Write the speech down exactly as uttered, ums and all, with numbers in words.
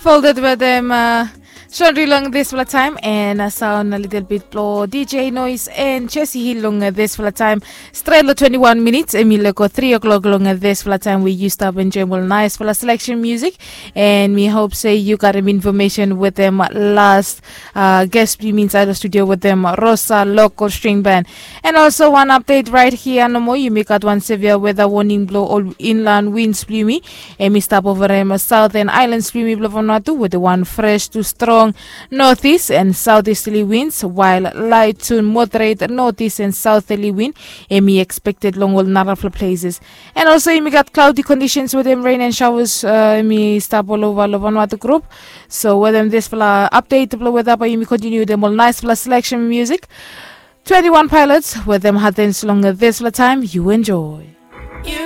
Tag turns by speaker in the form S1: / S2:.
S1: Folded with them. Uh, Shondri long this for time and uh, sound a little bit blow D J noise and Chelsea Hill long this for time. Straight twenty-one minutes. Emile go three o'clock long this for time. We used to enjoy well nice for selection music and we hope say you got some information with them last uh, guest we inside the studio with them Rosa local string band and also one update right here no more you make out one severe weather warning blow all inland winds plumy and we stop over them southern islands plumy blow from Vanuatu with the one fresh to strong northeast and southeasterly winds, while light to moderate northeast and southerly wind. And we expected long all number of places. And also, we got cloudy conditions with them rain and showers. Uh, we stop all over Vanuatu group. So, with them this fla update, blow weather, but we continue them all nice fla selection music. twenty-one pilots with them had then long this fla time. You enjoy.